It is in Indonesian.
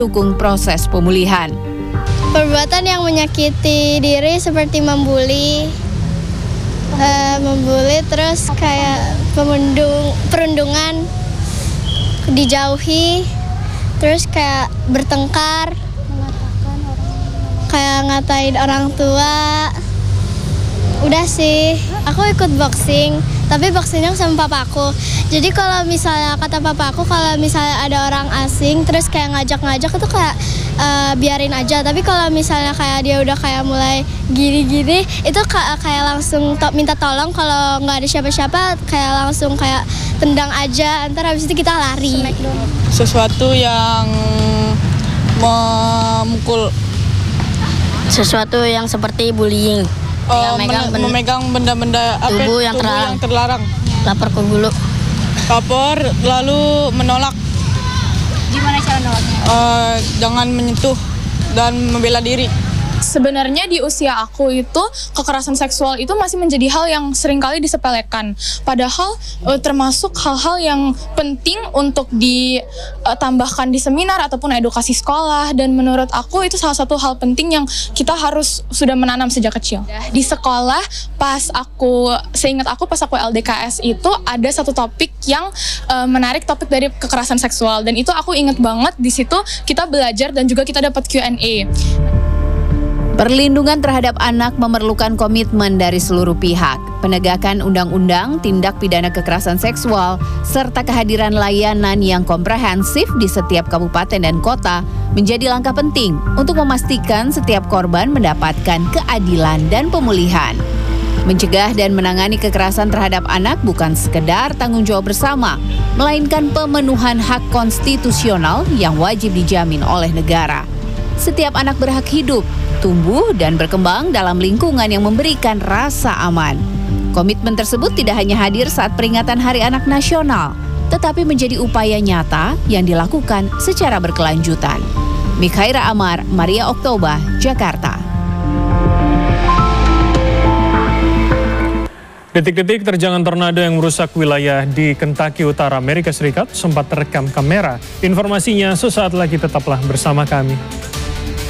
dukung proses pemulihan. Perbuatan yang menyakiti diri seperti membuli terus kayak perundungan, dijauhi, terus kayak bertengkar, kayak ngatain orang tua. Udah sih, aku ikut boxing, tapi boxingnya sama papaku. Jadi kalau misalnya kata papaku, kalau misalnya ada orang asing terus kayak ngajak-ngajak itu kayak biarin aja. Tapi kalau misalnya kayak dia udah kayak mulai gini-gini, itu kayak langsung minta tolong. Kalau nggak ada siapa-siapa, kayak langsung kayak tendang aja. Ntar habis itu kita lari. Sesuatu yang memukul. Sesuatu yang seperti bullying. Memegang benda-benda tubuh yang terlarang. Lapor ke guru. Lapor lalu menolak. Gimana cara nolaknya? Jangan menyentuh dan membela diri. Sebenarnya di usia aku itu kekerasan seksual itu masih menjadi hal yang seringkali disepelekan. Padahal termasuk hal-hal yang penting untuk ditambahkan di seminar ataupun edukasi sekolah. Dan menurut aku itu salah satu hal penting yang kita harus sudah menanam sejak kecil. Di sekolah seingat aku pas aku LDKS itu ada satu topik yang menarik, topik dari kekerasan seksual. Dan itu aku ingat banget, di situ kita belajar dan juga kita dapat Q&A. Perlindungan terhadap anak memerlukan komitmen dari seluruh pihak. Penegakan undang-undang tindak pidana kekerasan seksual serta kehadiran layanan yang komprehensif di setiap kabupaten dan kota menjadi langkah penting untuk memastikan setiap korban mendapatkan keadilan dan pemulihan. Mencegah dan menangani kekerasan terhadap anak bukan sekedar tanggung jawab bersama, melainkan pemenuhan hak konstitusional yang wajib dijamin oleh negara. Setiap anak berhak hidup, tumbuh, dan berkembang dalam lingkungan yang memberikan rasa aman. Komitmen tersebut tidak hanya hadir saat peringatan Hari Anak Nasional, tetapi menjadi upaya nyata yang dilakukan secara berkelanjutan. Mikhaira Amar, Maria Oktoba, Jakarta. Detik-detik terjangan tornado yang merusak wilayah di Kentucky Utara, Amerika Serikat sempat terekam kamera. Informasinya sesaat lagi, tetaplah bersama kami.